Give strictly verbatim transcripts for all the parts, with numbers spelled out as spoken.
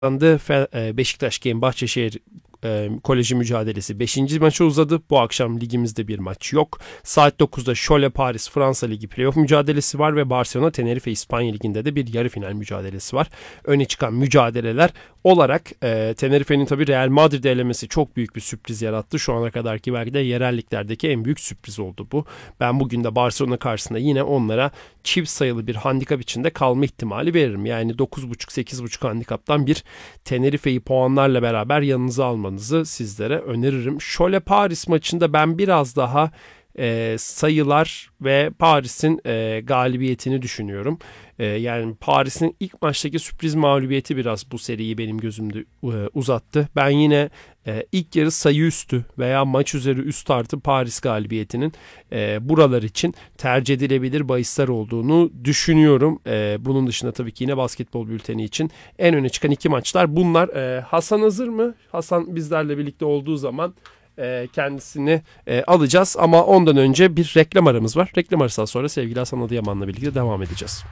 Beşiktaş Game Bahçeşehir e, Koleji mücadelesi beşinci maça uzadı. Bu akşam ligimizde bir maç yok. Saat dokuzda Şole Paris Fransa Ligi playoff mücadelesi var ve Barcelona Tenerife İspanya Ligi'nde de bir yarı final mücadelesi var. Öne çıkan mücadeleler olarak e, Tenerife'nin tabii Real Madrid elemesi çok büyük bir sürpriz yarattı. Şu ana kadarki belki de yerel liglerdeki en büyük sürpriz oldu bu. Ben bugün de Barcelona karşısında yine onlara çift sayılı bir handikap içinde kalma ihtimali veririm. Yani dokuz buçuk sekiz buçuk handikaptan bir Tenerife'yi puanlarla beraber yanınıza almanızı sizlere öneririm. Şole Paris maçında ben biraz daha e, sayılar ve Paris'in e, galibiyetini düşünüyorum. E, yani Paris'in ilk maçtaki sürpriz mağlubiyeti biraz bu seriyi benim gözümde e, uzattı. Ben yine e, ilk yarı sayı üstü veya maç üzeri üst artı Paris galibiyetinin e, buralar için tercih edilebilir bahisler olduğunu düşünüyorum. E, bunun dışında tabii ki yine basketbol bülteni için en öne çıkan iki maçlar bunlar. E, Hasan hazır mı? Hasan bizlerle birlikte olduğu zaman kendisini e, alacağız ama ondan önce bir reklam aramız var. Reklam arasından sonra sevgili Hasan Adıyaman'la birlikte devam edeceğiz.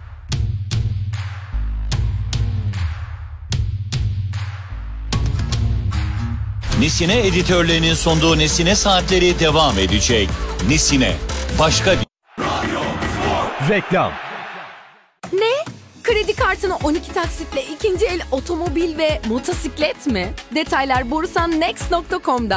Nesine editörlerinin sunduğu Nesine Saatleri devam edecek. Nesine, başka bir... Reklam. Ne? Kredi kartını on iki taksitle ikinci el otomobil ve motosiklet mi? Detaylar borusan next nokta com'da.